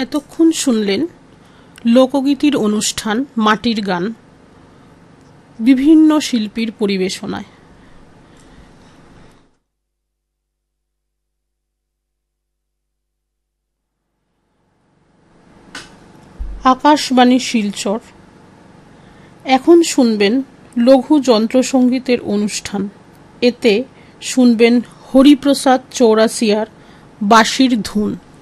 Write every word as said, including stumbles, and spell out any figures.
এতক্ষণ শুনলেন লোকগীতির অনুষ্ঠান মাটির গান বিভিন্ন শিল্পীর পরিবেশনায়। আকাশবাণী শিলচর। এখন শুনবেন লঘু যন্ত্রসঙ্গীতের অনুষ্ঠান। এতে শুনবেন হরিপ্রসাদ চৌরাসিয়ার বাঁশির ধুন।